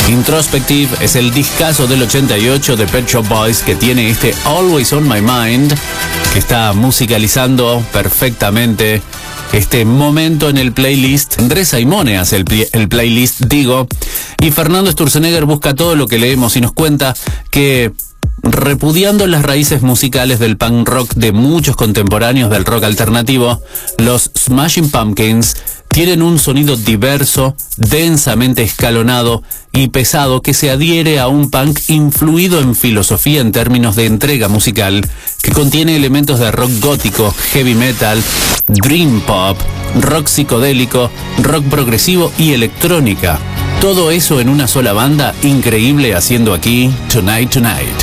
Introspective es el discazo del 88 de Pet Shop Boys que tiene este Always on My Mind, que está musicalizando perfectamente este momento en el playlist. Andrés Saimone hace el playlist, digo, y Fernando Sturzenegger busca todo lo que leemos y nos cuenta que, repudiando las raíces musicales del punk rock de muchos contemporáneos del rock alternativo, los Smashing Pumpkins tienen un sonido diverso, densamente escalonado y pesado que se adhiere a un punk influido en filosofía en términos de entrega musical, que contiene elementos de rock gótico, heavy metal, dream pop, rock psicodélico, rock progresivo y electrónica. Todo eso en una sola banda, increíble, haciendo aquí Tonight Tonight.